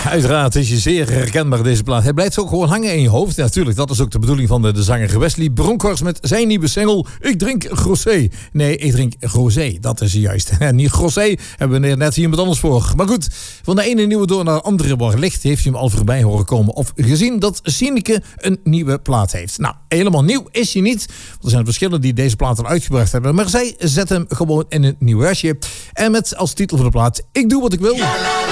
uiteraard is je zeer herkenbaar deze plaat. Hij blijft ook gewoon hangen in je hoofd. Ja, natuurlijk, dat is ook de bedoeling van de zanger Wesley Bronkhorst met zijn nieuwe single Ik drink Rosé. Nee, ik drink Rosé, dat is juist. Niet Rosé, hebben we net hier iemand anders voor. Maar goed, van de ene nieuwe door naar de andere wellicht heeft je hem al voorbij horen komen of gezien dat Sineke een nieuwe plaat heeft. Nou, helemaal nieuw is hij niet. Er zijn verschillen die deze plaat al uitgebracht hebben, maar zij zetten hem gewoon in een nieuw jasje. En met als titel van de plaat Ik doe wat ik wil.